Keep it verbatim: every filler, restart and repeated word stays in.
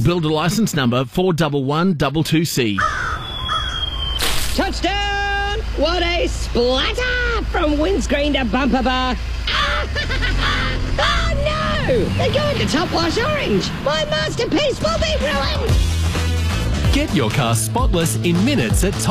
Builder licence number four one one two two C. Touchdown! What a splatter from windscreen to bumper bar. Oh no! They're going to top wash orange. My masterpiece will be ruined. Get your car spotless in minutes at